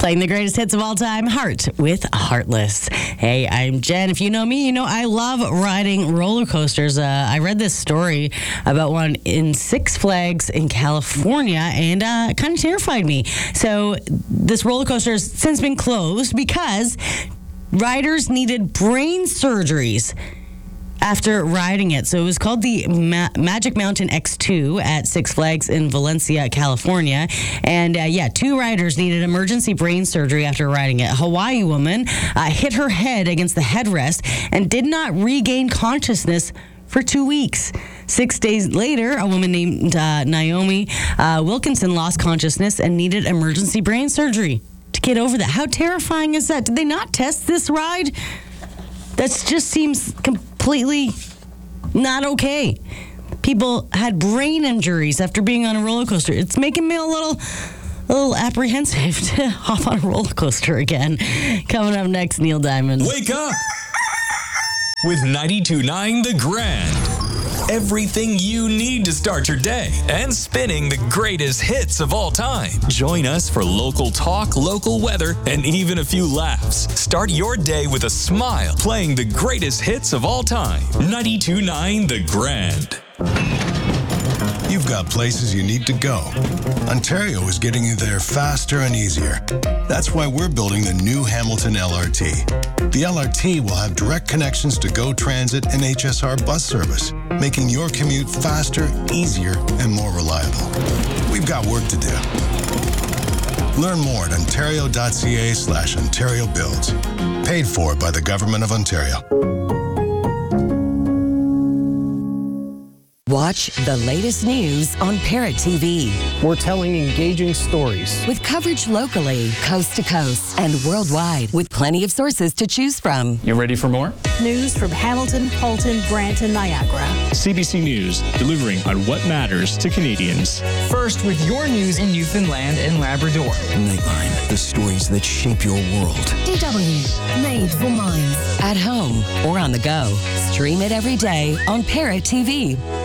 Playing the greatest hits of all time, Heart with Heartless. Hey, I'm Jen. If you know me, you know I love riding roller coasters. I read this story about one in Six Flags in California, and it kind of terrified me. So this roller coaster has since been closed because riders needed brain surgeries after riding it. So it was called the Magic Mountain X2 at Six Flags in Valencia, California. And two riders needed emergency brain surgery after riding it. A Hawaii woman hit her head against the headrest and did not regain consciousness for 2 weeks. 6 days later, a woman named Naomi Wilkinson lost consciousness and needed emergency brain surgery to get over that. How terrifying is that? Did they not test this ride? That just seems completely not okay. People had brain injuries after being on a roller coaster. It's making me a little apprehensive to hop on a roller coaster again. Coming up next, Neil Diamond. Wake up with 92.9 The Grand. Everything you need to start your day and spinning the greatest hits of all time. Join us for local talk, local weather, and even a few laughs. Start your day with a smile, playing the greatest hits of all time. 92.9 The Grand. You've got places you need to go. Ontario is getting you there faster and easier. That's why we're building the new Hamilton LRT. The LRT will have direct connections to GO Transit and HSR bus service, making your commute faster, easier, and more reliable. We've got work to do. Learn more at ontario.ca/Ontario Builds. Paid for by the Government of Ontario. Watch the latest news on Parrot TV. We're telling engaging stories with coverage locally, coast to coast, and worldwide, with plenty of sources to choose from. You ready for more? News from Hamilton, Halton, Brant, and Niagara. CBC News, delivering on what matters to Canadians. First with your news in Newfoundland and Labrador. Nightline, the stories that shape your world. DW, made for minds. At home or on the go. Stream it every day on Parrot TV.